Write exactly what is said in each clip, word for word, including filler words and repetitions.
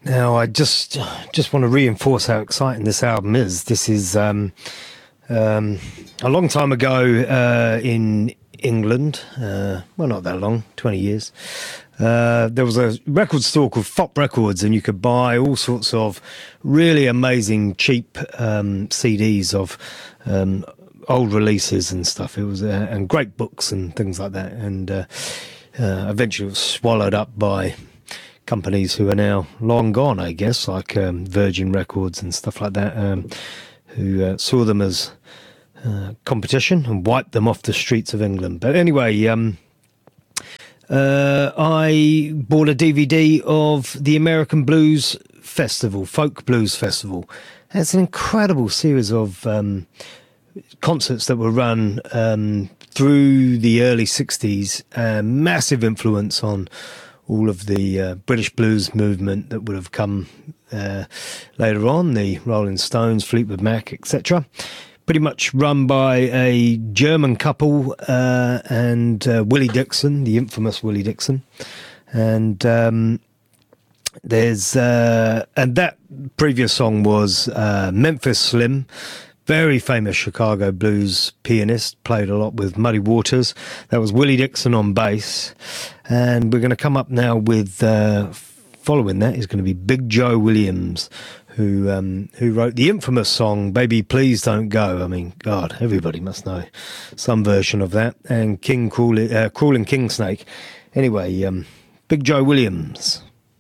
Now, I just just want to reinforce how exciting this album is. This is um, um, a long time ago uh, in England. Uh, well, not that long, twenty years. Uh, there was a record store called Fop Records, and you could buy all sorts of really amazing, cheap um, C Ds of um, old releases and stuff. It was uh, and great books and things like that. And uh, uh, eventually, it was swallowed up by companies who are now long gone, I guess, like um, Virgin Records and stuff like that, um, who uh, saw them as uh, competition and wiped them off the streets of England. But anyway, um, uh, I bought a D V D of the American Blues Festival, Folk Blues Festival. And it's an incredible series of um, concerts that were run um, through the early sixties, uh, massive influence on all of the uh, British blues movement that would have come uh, later on, the Rolling Stones, Fleetwood Mac, et cetera. Pretty much run by a German couple uh, and uh, Willie Dixon, the infamous Willie Dixon. And um, there's uh, and that previous song was uh, Memphis Slim, very famous Chicago blues pianist, played a lot with Muddy Waters. That was Willie Dixon on bass. And we're going to come up now with, uh, following that is going to be Big Joe Williams, who um, who wrote the infamous song, Baby Please Don't Go. I mean, God, everybody must know some version of that. And King Crawling, uh, Crawling King Snake. Anyway, um, Big Joe Williams.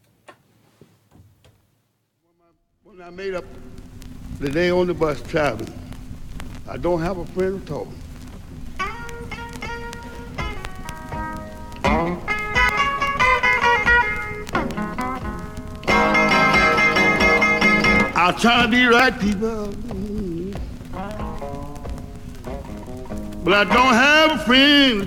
When I made up the day on the bus traveling, I don't have a friend at all. I'll try to be right, people, but I don't have a friend